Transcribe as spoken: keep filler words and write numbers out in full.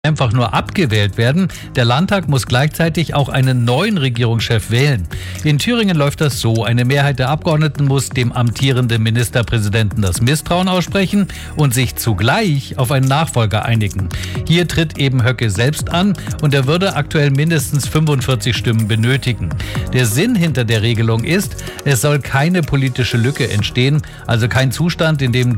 einfach nur abgewählt werden. Der Landtag muss gleichzeitig auch einen neuen Regierungschef wählen. In Thüringen läuft das so. Eine Mehrheit der Abgeordneten muss dem amtierenden Ministerpräsidenten das Misstrauen aussprechen und sich zugleich auf einen Nachfolger einigen. Hier tritt eben Höcke selbst an und er würde aktuell mindestens fünfundvierzig Stimmen benötigen. Der Sinn hinter der Regelung ist, es soll keine politische Lücke entstehen, also kein Zustand, in dem